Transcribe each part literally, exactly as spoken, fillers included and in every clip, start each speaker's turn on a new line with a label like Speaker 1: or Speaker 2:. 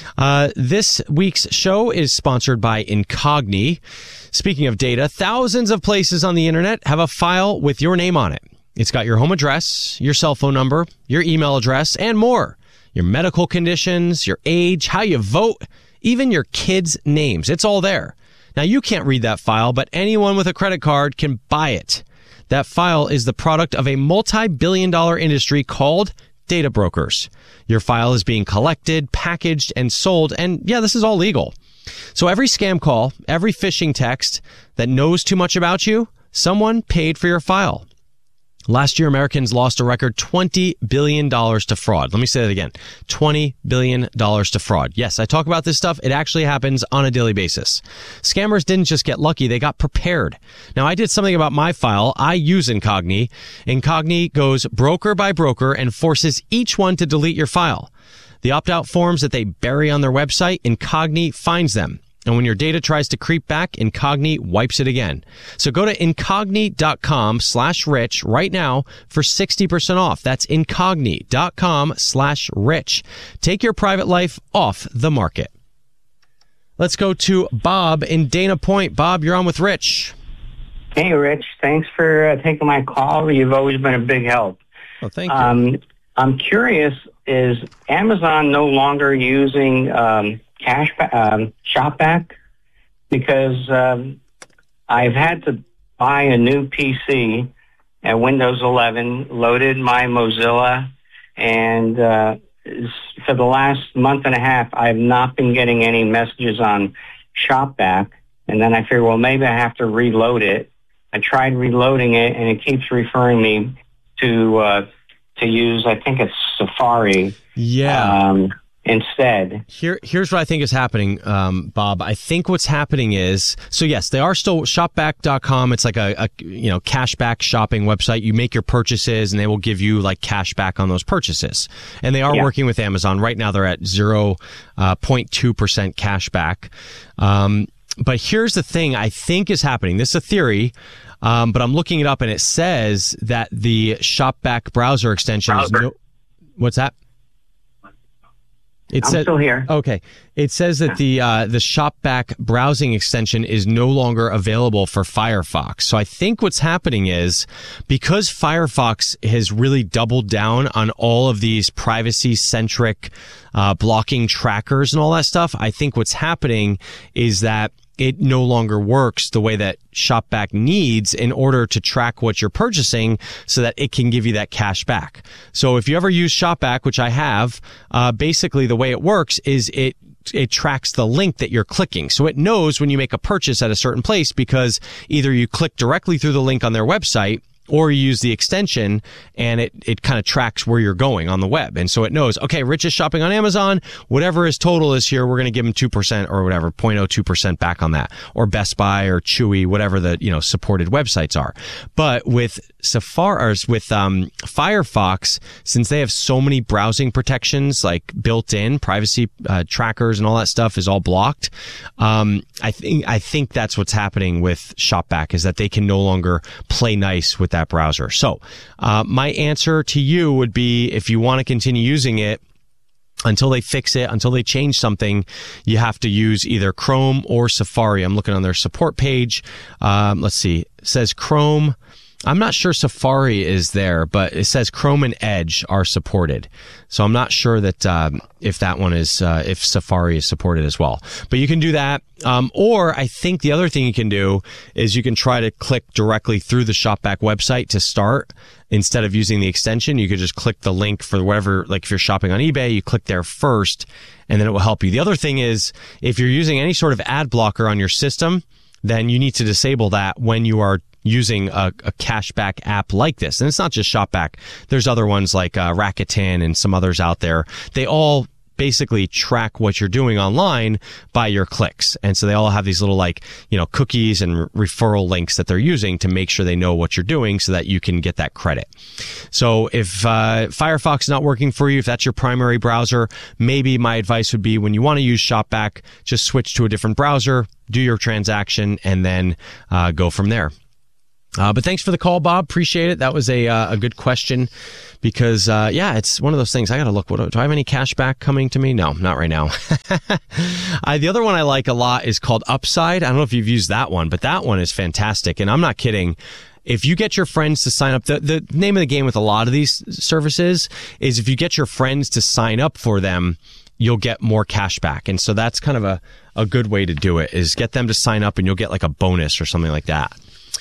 Speaker 1: Uh, this week's show is sponsored by Incogni. Speaking of data, thousands of places on the internet have a file with your name on it. It's got your home address, your cell phone number, your email address, and more. Your medical conditions, your age, how you vote, even your kids' names. It's all there. Now, you can't read that file, but anyone with a credit card can buy it. That file is the product of a multi-billion dollar industry called data brokers. Your file is being collected, packaged, and sold, and yeah, this is all legal. So every scam call, every phishing text that knows too much about you, someone paid for your file. Last year, Americans lost a record twenty billion dollars to fraud. Let me say that again. twenty billion dollars to fraud. Yes, I talk about this stuff. It actually happens on a daily basis. Scammers didn't just get lucky. They got prepared. Now, I did something about my file. I use Incogni. Incogni goes broker by broker and forces each one to delete your file. The opt-out forms that they bury on their website, Incogni finds them. And when your data tries to creep back, Incogni wipes it again. So go to Incogni.com slash rich right now for sixty percent off. That's Incogni.com slash rich. Take your private life off the market. Let's go to Bob in Dana Point. Bob, you're on with Rich.
Speaker 2: Hey, Rich. Thanks for uh, taking my call. You've always been a big help.
Speaker 1: Well, thank you.
Speaker 2: Um, I'm curious, is Amazon no longer using... Um, cash um, shopback? Because um, I've had to buy a new P C at Windows eleven, loaded my Mozilla, and uh, for the last month and a half, I've not been getting any messages on shopback. And then I figured, well, maybe I have to reload it. I tried reloading it, and it keeps referring me to uh, to use, I think it's Safari.
Speaker 1: Yeah.
Speaker 2: Um, Instead,
Speaker 1: Here, here's what I think is happening, um, Bob. I think what's happening is, so yes, they are still shopback dot com. It's like a, a you know cashback shopping website. You make your purchases, and they will give you like cash back on those purchases. And they are
Speaker 2: yeah.
Speaker 1: working with Amazon right now. They're at zero point two percent cash back. Um, but here's the thing: I think is happening. This is a theory. Um, but I'm looking it up, and it says that the Shopback browser extension
Speaker 2: browser.
Speaker 1: is no. What's that? It
Speaker 2: I'm
Speaker 1: says,
Speaker 2: still here.
Speaker 1: Okay. It says that the uh, the Shopback browsing extension is no longer available for Firefox. So I think what's happening is because Firefox has really doubled down on all of these privacy-centric uh, blocking trackers and all that stuff, I think what's happening is that it no longer works the way that Shopback needs in order to track what you're purchasing so that it can give you that cash back. So if you ever use Shopback, which I have, uh, basically the way it works is it it tracks the link that you're clicking. So it knows when you make a purchase at a certain place because either you click directly through the link on their website or you use the extension, and it, it kind of tracks where you're going on the web. And so it knows, okay, Rich is shopping on Amazon. Whatever his total is here, we're going to give him two percent or whatever, zero point zero two percent back on that. Or Best Buy or Chewy, whatever the, you know, supported websites are. But with Safari, or with um, Firefox, since they have so many browsing protections, like built in, privacy uh, trackers and all that stuff is all blocked. Um, I think, I think that's what's happening with Shopback, is that they can no longer play nice with that browser. So uh, my answer to you would be, if you want to continue using it until they fix it, until they change something, you have to use either Chrome or Safari. I'm looking on their support page. Um, let's see. It says Chrome. I'm not sure Safari is there, but it says Chrome and Edge are supported. So I'm not sure that um, if that one is, uh, if Safari is supported as well. But you can do that. Um, or I think the other thing you can do is you can try to click directly through the Shopback website to start. Instead of using the extension, you could just click the link for whatever, like if you're shopping on eBay, you click there first, and then it will help you. The other thing is, if you're using any sort of ad blocker on your system, then you need to disable that when you are using a, a cashback app like this. And it's not just Shopback. There's other ones like uh, Rakuten and some others out there. They all basically track what you're doing online by your clicks. And so they all have these little, like, you know, cookies and referral links that they're using to make sure they know what you're doing so that you can get that credit. So if uh, Firefox is not working for you, if that's your primary browser, maybe my advice would be, when you want to use Shopback, just switch to a different browser, do your transaction, and then uh, go from there. Uh, but thanks for the call, Bob. Appreciate it. That was a uh, a good question because, uh, yeah, it's one of those things. I got to look. What, do I have any cash back coming to me? No, not right now. I, the other one I like a lot is called Upside. I don't know if you've used that one, but that one is fantastic. And I'm not kidding. If you get your friends to sign up, the, the name of the game with a lot of these services is if you get your friends to sign up for them, you'll get more cash back. And so that's kind of a, a good way to do it is get them to sign up and you'll get like a bonus or something like that.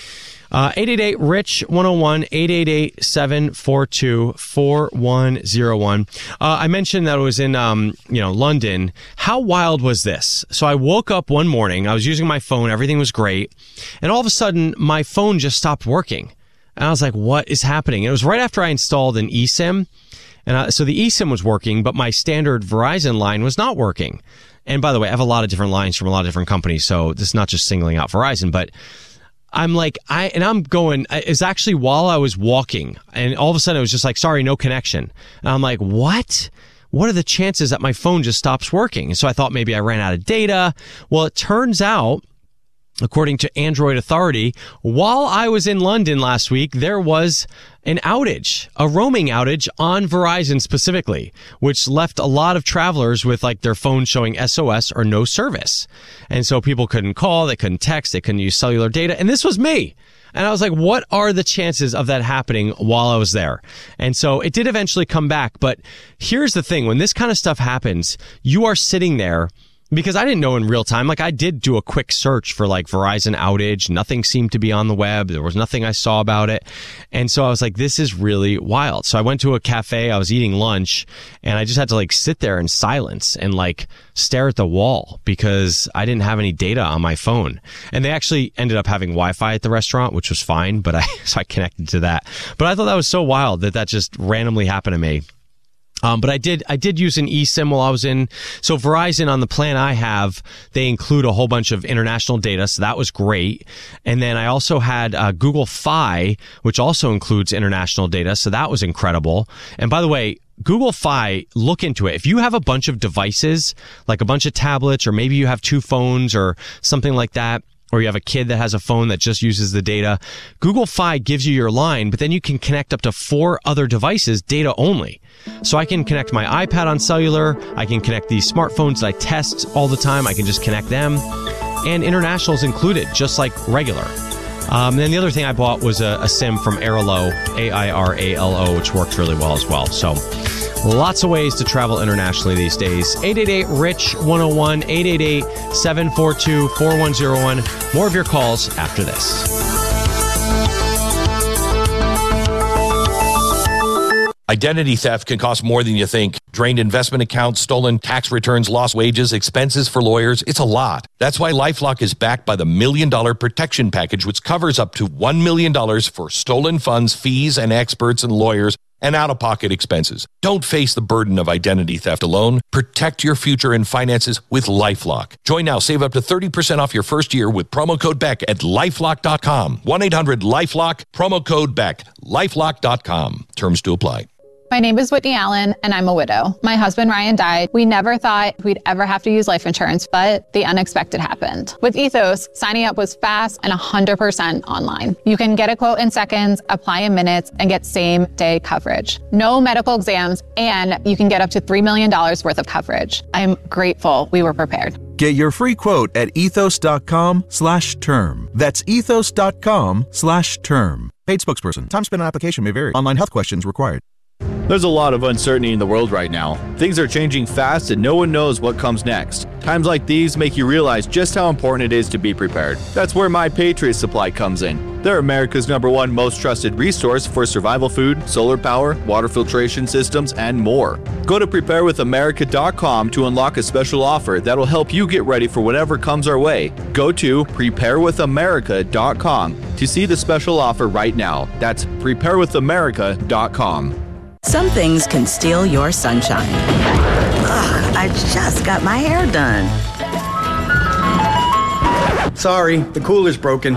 Speaker 1: Uh, eight eight eight, R I C H, one oh one, eight eight eight, seven four two, four one oh one. Uh, I mentioned that it was in, um, you know, London. How wild was this? So I woke up one morning, I was using my phone, everything was great. And all of a sudden, my phone just stopped working. And I was like, what is happening? And it was right after I installed an eSIM. And I, so the eSIM was working, but my standard Verizon line was not working. And by the way, I have a lot of different lines from a lot of different companies. So this is not just singling out Verizon, but I'm like, I, and I'm going, it's actually while I was walking and all of a sudden it was just like, sorry, no connection. And I'm like, what? What are the chances that my phone just stops working? And so I thought maybe I ran out of data. Well, it turns out, according to Android Authority, while I was in London last week, there was an outage, a roaming outage on Verizon specifically, which left a lot of travelers with like their phone showing S O S or no service. And so people couldn't call, they couldn't text, they couldn't use cellular data. And this was me. And I was like, what are the chances of that happening while I was there? And so it did eventually come back. But here's the thing. When this kind of stuff happens, you are sitting there because I didn't know in real time. Like I did do a quick search for like Verizon outage. Nothing seemed to be on the web. There was nothing I saw about it. And so I was like, this is really wild. So I went to a cafe. I was eating lunch and I just had to like sit there in silence and like stare at the wall because I didn't have any data on my phone. And they actually ended up having Wi-Fi at the restaurant, which was fine, but I, so I connected to that. But I thought that was so wild that that just randomly happened to me. Um, but I did, I did use an eSIM while I was in. So Verizon on the plan I have, they include a whole bunch of international data. So that was great. And then I also had uh, Google Fi, which also includes international data. So that was incredible. And by the way, Google Fi, look into it. If you have a bunch of devices, like a bunch of tablets, or maybe you have two phones or something like that, or you have a kid that has a phone that just uses the data, Google Fi gives you your line, but then you can connect up to four other devices data only. So I can connect my iPad on cellular. I can connect these smartphones that I test all the time. I can just connect them. And international is included, just like regular. Um, and then the other thing I bought was a, a SIM from Airalo, A I R A L O, which works really well as well. So lots of ways to travel internationally these days. eight eight eight, R I C H, one oh one, eight eight eight, seven four two, four one oh one. More of your calls after this.
Speaker 3: Identity theft can cost more than you think. Drained investment accounts, stolen tax returns, lost wages, expenses for lawyers. It's a lot. That's why LifeLock is backed by the Million Dollar Protection Package, which covers up to one million dollars for stolen funds, fees, and experts and lawyers, and out-of-pocket expenses. Don't face the burden of identity theft alone. Protect your future and finances with LifeLock. Join now. Save up to thirty percent off your first year with promo code Beck at LifeLock dot com. one eight hundred LifeLock, promo code Beck, LifeLock dot com. Terms to apply.
Speaker 4: My name is Whitney Allen, and I'm a widow. My husband, Ryan, died. We never thought we'd ever have to use life insurance, but the unexpected happened. With Ethos, signing up was fast and one hundred percent online. You can get a quote in seconds, apply in minutes, and get same-day coverage. No medical exams, and you can get up to three million dollars worth of coverage. I'm grateful we were prepared.
Speaker 5: Get your free quote at ethos.com slash term. That's ethos.com slash term. Paid spokesperson. Time spent on application may vary. Online health questions required.
Speaker 6: There's a lot of uncertainty in the world right now. Things are changing fast and no one knows what comes next. Times like these make you realize just how important it is to be prepared. That's where My Patriot Supply comes in. They're America's number one most trusted resource for survival food, solar power, water filtration systems, and more. Go to prepare with america dot com to unlock a special offer that'll help you get ready for whatever comes our way. Go to prepare with america dot com to see the special offer right now. That's prepare with america dot com.
Speaker 7: Some things can steal your sunshine. Ugh, I just got my hair done.
Speaker 8: Sorry, the cooler's broken.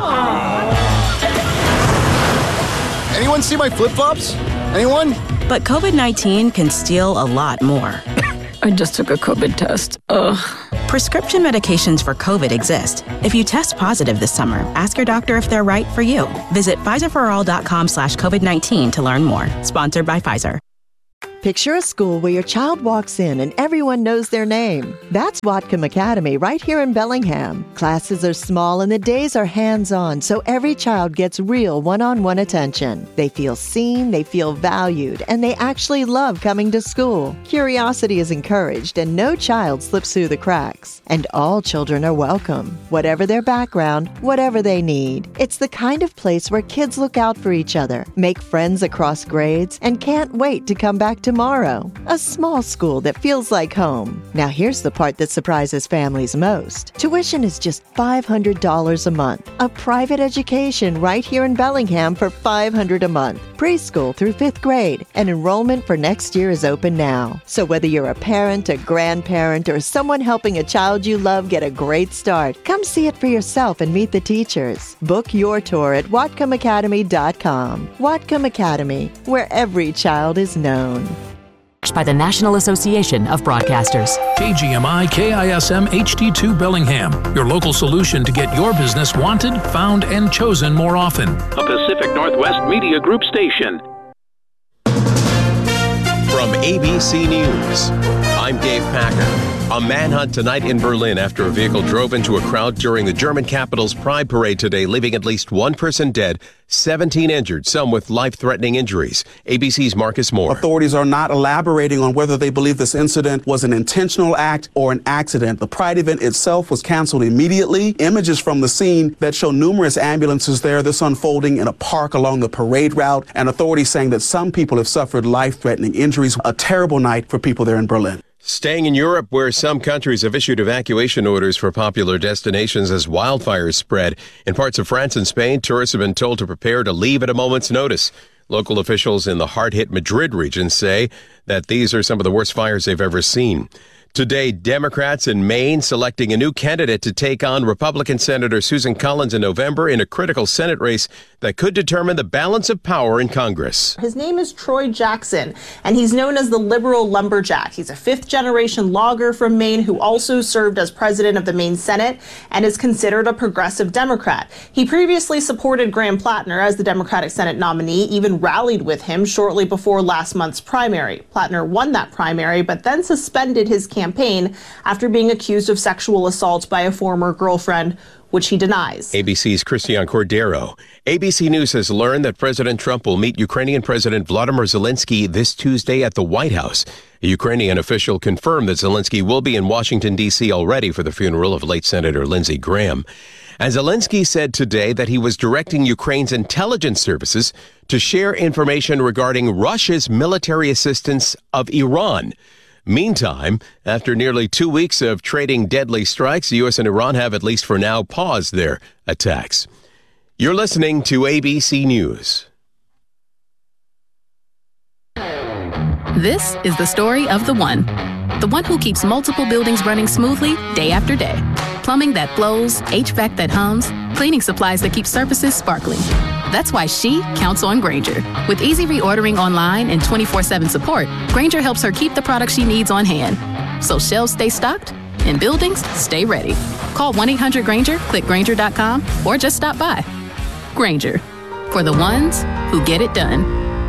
Speaker 8: Anyone see my flip-flops? Anyone?
Speaker 7: But COVID nineteen can steal a lot more.
Speaker 9: I just took a COVID test. Ugh.
Speaker 7: Prescription medications for COVID exist. If you test positive this summer, ask your doctor if they're right for you. Visit Pfizerforall.com slash COVID-19 to learn more. Sponsored by Pfizer.
Speaker 9: Picture a school where your child walks in and everyone knows their name. That's Whatcom Academy right here in Bellingham. Classes are small and the days are hands-on, so every child gets real one-on-one attention. They feel seen, they feel valued, and they actually love coming to school. Curiosity is encouraged and no child slips through the cracks. And all children are welcome, whatever their background, whatever they need. It's the kind of place where kids look out for each other, make friends across grades, and can't wait to come back to tomorrow. A small school that feels like home. Now here's the part that surprises families most. Tuition is just five hundred dollars a month. A private education right here in Bellingham for five hundred dollars a month. Preschool through fifth grade. And enrollment for next year is open now. So whether you're a parent, a grandparent, or someone helping a child you love get a great start, come see it for yourself and meet the teachers. Book your tour at Whatcom Academy dot com. Whatcom Academy, where every child is known.
Speaker 10: By the National Association of Broadcasters.
Speaker 11: K G M I K I S M H D two Bellingham, your local solution to get your business wanted, found, and chosen more often.
Speaker 12: A Pacific Northwest Media Group station.
Speaker 13: From A B C News, I'm Dave Packer. A manhunt tonight in Berlin after a vehicle drove into a crowd during the German capital's Pride Parade today, leaving at least one person dead, seventeen injured, some with life-threatening injuries. A B C's Marcus Moore.
Speaker 14: Authorities are not elaborating on whether they believe this incident was an intentional act or an accident. The Pride event itself was canceled immediately. Images from the scene that show numerous ambulances there, this unfolding in a park along the parade route, and authorities saying that some people have suffered life-threatening injuries. A terrible night for people there in Berlin.
Speaker 13: Staying in Europe, where some countries have issued evacuation orders for popular destinations as wildfires spread. In parts of France and Spain, tourists have been told to prepare to leave at a moment's notice. Local officials in the hard-hit Madrid region say that these are some of the worst fires they've ever seen. Today, Democrats in Maine selecting a new candidate to take on Republican Senator Susan Collins in November in a critical Senate race that could determine the balance of power in Congress.
Speaker 15: His name is Troy Jackson, and he's known as the liberal lumberjack. He's a fifth-generation logger from Maine who also served as president of the Maine Senate and is considered a progressive Democrat. He previously supported Graham Plattner as the Democratic Senate nominee, even rallied with him shortly before last month's primary. Plattner won that primary, but then suspended his campaign campaign after being accused of sexual assault by a former girlfriend, which he denies.
Speaker 13: A B C's Christian Cordero. A B C News has learned that President Trump will meet Ukrainian President Vladimir Zelensky this Tuesday at the White House. A Ukrainian official confirmed that Zelensky will be in Washington, D C already for the funeral of late Senator Lindsey Graham. And Zelensky said today that he was directing Ukraine's intelligence services to share information regarding Russia's military assistance of Iran. Meantime, after nearly two weeks of trading deadly strikes, the U S and Iran have, at least for now, paused their attacks. You're listening to A B C News.
Speaker 16: This is the story of the one. The one who keeps multiple buildings running smoothly day after day. Plumbing that flows, H V A C that hums, cleaning supplies that keep surfaces sparkling. That's why she counts on Grainger. With easy reordering online and twenty-four seven support, Grainger helps her keep the products she needs on hand. So shelves stay stocked and buildings stay ready. Call one eight hundred Grainger, click Grainger dot com, or just stop by. Grainger, for the ones who get it done.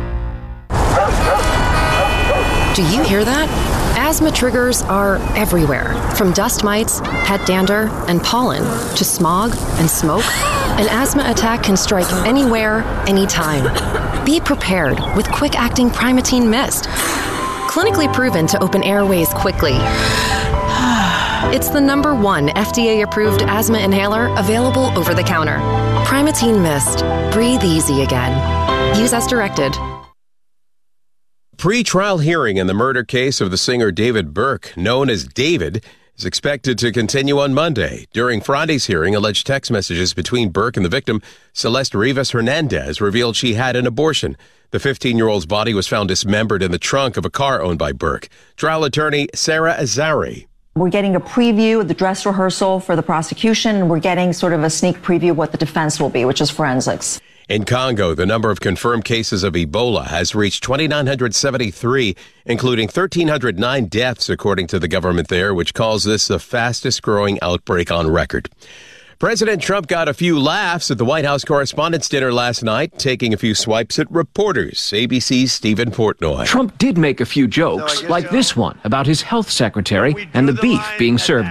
Speaker 17: Do you hear that? Asthma triggers are everywhere, from dust mites, pet dander, and pollen, to smog and smoke. An asthma attack can strike anywhere, anytime. Be prepared with quick-acting Primatene Mist. Clinically proven to open airways quickly. It's the number one F D A-approved asthma inhaler available over the counter. Primatene Mist. Breathe easy again. Use as directed.
Speaker 13: Pre-trial hearing in the murder case of the singer David Burke, known as David, is expected to continue on Monday. During Friday's hearing, alleged text messages between Burke and the victim, Celeste Rivas Hernandez, revealed she had an abortion. The fifteen-year-old's body was found dismembered in the trunk of a car owned by Burke. Trial attorney Sarah Azari.
Speaker 18: We're getting a preview of the dress rehearsal for the prosecution, and we're getting sort of a sneak preview of what the defense will be, which is forensics.
Speaker 13: In Congo, the number of confirmed cases of Ebola has reached two thousand nine hundred seventy-three, including one thousand three hundred nine deaths, according to the government there, which calls this the fastest growing outbreak on record. President Trump got a few laughs at the White House Correspondents' Dinner last night, taking a few swipes at reporters. A B C's Stephen Portnoy.
Speaker 19: Trump did make a few jokes, like this one about his health secretary and the beef being served